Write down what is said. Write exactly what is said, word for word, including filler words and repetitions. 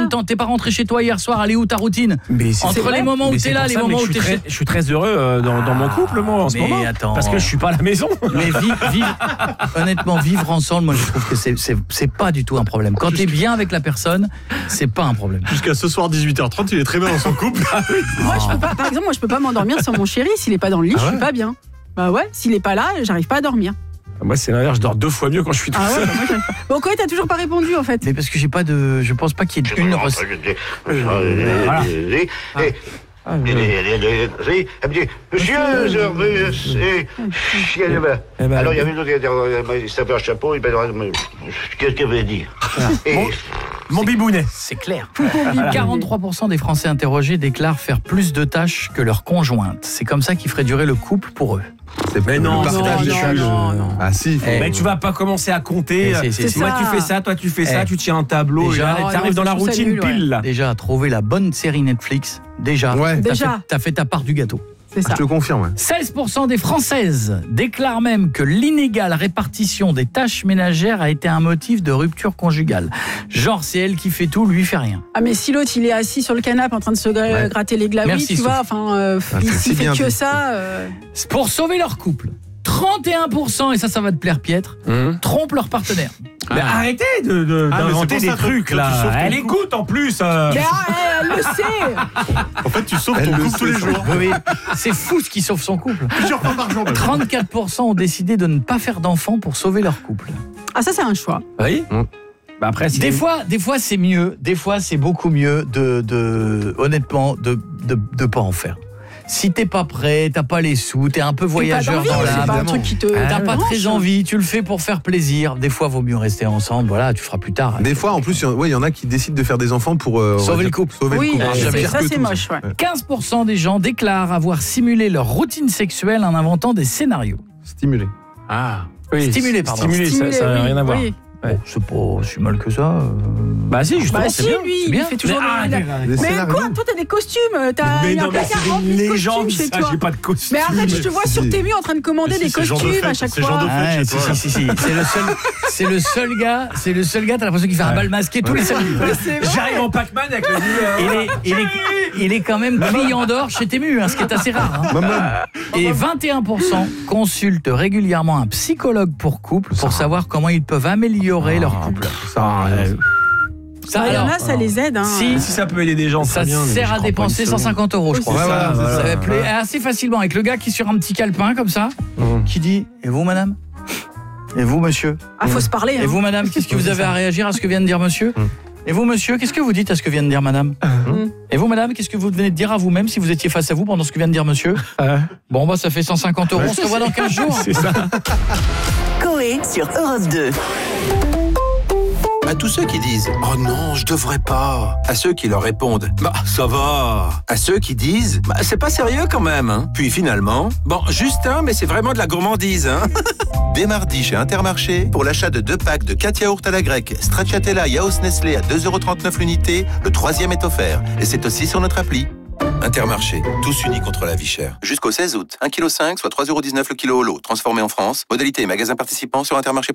de temps. T'es pas rentré chez toi hier soir, elle est où ta routine? Mais c'est Entre les moments où t'es là, les moments où t'es chez... Je suis très heureux dans, dans mon couple, moi, en ce moment. Attends. Parce que je suis pas à la maison. Mais vivre, vivre, honnêtement, vivre ensemble, moi je trouve que c'est, c'est, c'est pas du tout un problème. Quand t'es bien avec la personne, c'est pas un problème. Jusqu'à ce soir dix-huit heures trente, il est très bien dans son couple. Moi, je peux pas, par exemple, moi je peux pas m'endormir sans mon chéri. S'il est pas dans le lit, Ah ouais je suis pas bien. Bah ouais, s'il est pas là, j'arrive pas à dormir. Moi, c'est l'inverse, je dors deux fois mieux quand je suis tout Ah ouais, seul. bah moi, j'arrive pas. Bon, quoi, t'as toujours pas répondu en fait. Mais parce que j'ai pas de, je pense pas qu'il y ait une recette. Voilà. Ah, Monsieur, Eh ben, alors il y avait une autre, il s'avait un chapeau, il qu'est-ce qu'elle veut dire? Mon, mon bibounet. C'est clair. quarante-trois pour cent des Français interrogés déclarent faire plus de tâches que leur conjointe. C'est comme ça qu'ils feraient durer le couple pour eux. C'est Mais non, le partage non, des non, tâches. non, non. Ah si. Faut... Eh, Mais tu vas pas commencer à compter. Eh, c'est- c'est- Moi, c'est tu ça. fais ça, toi, tu fais ça, Eh. tu tiens un tableau. Déjà, et oh, t'arrives non, dans la je trouve ça routine nul, ouais. pile, là. Déjà, trouver la bonne série Netflix. Déjà, Ouais. t'as, Déjà. Fait, t'as fait ta part du gâteau. C'est ça. Je te confirme. Ouais. seize pour cent des Françaises déclarent même que l'inégale répartition des tâches ménagères a été un motif de rupture conjugale. Genre, c'est elle qui fait tout, lui fait rien. Ah mais si l'autre il est assis sur le canapé en train de se gra- Ouais. gratter les glaouis, Merci, tu Sophie. vois, enfin, euh, Ah, il c'est s'il si fait bien que dit. ça. euh, Pour sauver leur couple, trente et un pour cent, et ça, ça va te plaire, Pietre, Hum. trompent leur partenaire. Mais arrêtez de, de, Ah, mais d'inventer c'est des pour ça, trucs, toi, toi, tu là. sauves ton Elle couple. écoute, en plus. euh. Mais ah, elle, elle le sait. En fait, tu sauves Elle ton le couple tous sait, les ça. jours. Oui, c'est fou ce qui sauve son couple. Plusieurs fois par jour. même. trente-quatre pour cent ont décidé de ne pas faire d'enfants pour sauver leur couple. Ah ça c'est un choix. Oui. Hum. Bah après, c'est Des fois, des fois c'est mieux, des fois c'est beaucoup mieux de, de honnêtement, de, de, de pas en faire. Si t'es pas prêt, t'as pas les sous, t'es un peu voyageur T'as pas dans d'envie, c'est l'âme, pas un truc qui te. t'as pas branche. très envie, tu le fais pour faire plaisir. Des fois, vaut mieux rester ensemble. Voilà, tu feras plus tard. Des fois, en plus, il y en- ouais, il y en a qui décident de faire des enfants pour euh, on va Sauver dire, le couple. Sauver Oui, le couple. Ah, c'est- c'est pire ça que c'est tout, moche. Ouais. quinze pour cent des gens déclarent avoir simulé leur routine sexuelle en inventant des scénarios. Stimulé. Ah. Oui, Stimulé, pardon. Stimulé, ça- ça n'a oui, rien à voir. oui. Bon, c'est pas si mal que ça. euh. Bah si, justement, Bah c'est si bien. lui, c'est il bien. fait toujours. Mais des- arrêtez, arrêtez. Des Mais scénarios. quoi, toi t'as des costumes, t'as Mais il y a non, un mais placard c'est rempli une de légende, costumes chez ça, toi. j'ai pas de costume. Mais arrête, je te vois sur Si. tes murs en train de commander Mais des si, c'est Jean costumes Dauphin, à chaque c'est Jean fois. Dauphin. Ouais, chez si, toi. si, si, si. C'est le seul, c'est le seul gars, c'est le seul gars. T'as l'impression qu'il fait un bal masqué tous les samedis. C'est vrai. J'arrive en Pac-Man avec le Il est, il est, il est quand même client d'or chez Temu, hein, ce qui est assez rare. Hein. Maman. Et vingt et un pour cent consultent régulièrement un psychologue pour couple pour savoir comment ils peuvent améliorer leur couple. Ça, euh, Ça, Ah, il y en alors, a, ça les aide. Hein. si, Si ça peut aider des gens, ça très bien, mais sert je à crois pas dépenser une cent seconde. cinquante euros, je crois. Oui, c'est ça, ça voilà, va voilà. plaire assez facilement avec le gars qui est sur un petit calepin comme ça, Mhm. qui dit « Et vous, madame ? Et vous, monsieur ? Ah, faut se parler. Et Hein. vous, madame, qu'est-ce que vous avez à réagir à ce que vient de dire monsieur ? Mhm. Et vous, monsieur, qu'est-ce que vous dites à ce que vient de dire madame ? Mhm. Et vous, madame, qu'est-ce que vous venez de dire à vous-même si vous étiez face à vous pendant ce que vient de dire monsieur ? Bon, bah, ça fait cent cinquante euros. On se revoit dans quinze jours. C'est ça. Coé sur Europe deux. À tous ceux qui disent « Oh non, je devrais pas », à ceux qui leur répondent « Bah, ça va », à ceux qui disent « Bah, c'est pas sérieux quand même, hein ». Puis finalement « Bon, juste un, mais c'est vraiment de la gourmandise, hein ». Dès mardi chez Intermarché, pour l'achat de deux packs de quatre yaourts à la grecque, Stracciatella Yaourt Nestlé à deux euros trente-neuf l'unité, le troisième est offert. Et c'est aussi sur notre appli. Intermarché, tous unis contre la vie chère. Jusqu'au seize août, un virgule cinq kilos, soit trois euros dix-neuf le kilo au lot, transformé en France. Modalité et magasin participant sur intermarché.